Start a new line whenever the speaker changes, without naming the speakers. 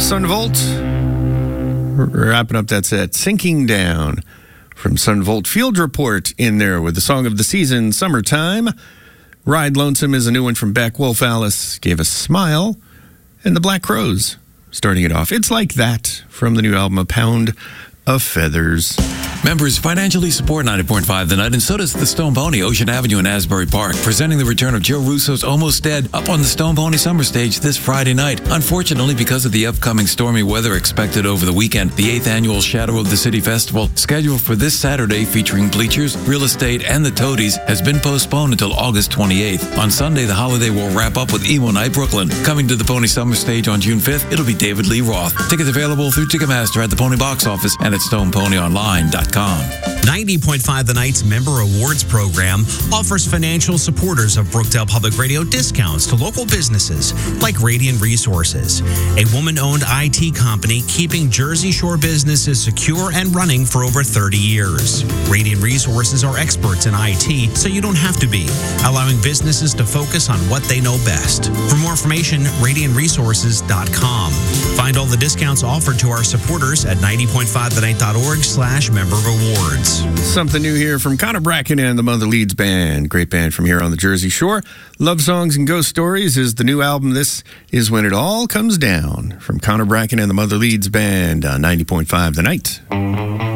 Son Volt. Wrapping up that set, Sinking Down from Son Volt. Field Report in there with the song of the season, Summertime. Ride Lonesome is a new one from Beck. Wolf Alice gave a Smile. And the Black Crowes starting it off. It's Like That from the new album, A Pound of Feathers.
Members financially support 90.5 The Night, and so does the Stone Pony, Ocean Avenue in Asbury Park, presenting the return of Joe Russo's Almost Dead up on the Stone Pony Summer Stage this Friday night. Unfortunately, because of the upcoming stormy weather expected over the weekend, the 8th annual Shadow of the City Festival, scheduled for this Saturday featuring Bleachers, Real Estate, and the Toadies, has been postponed until August 28th. On Sunday, the holiday will wrap up with Emo Night Brooklyn. Coming to the Pony Summer Stage on June 5th, it'll be David Lee Roth. Tickets available through Ticketmaster at the Pony box office and at StonePonyOnline.com.
90.5 The Night's Member Awards program offers financial supporters of Brookdale Public Radio discounts to local businesses like Radiant Resources, a woman-owned IT company keeping Jersey Shore businesses secure and running for over 30 years. Radiant Resources are experts in IT, so you don't have to be, allowing businesses to focus on what they know best. For more information, radiantresources.com. Find all the discounts offered to our supporters at 90.5thenight.org/member awards.
Something new here from Connor Bracken and the Mother Leeds Band. Great band from here on the Jersey Shore. Love Songs and Ghost Stories is the new album. This is When It All Comes Down from Connor Bracken and the Mother Leeds Band on 90.5 The Night.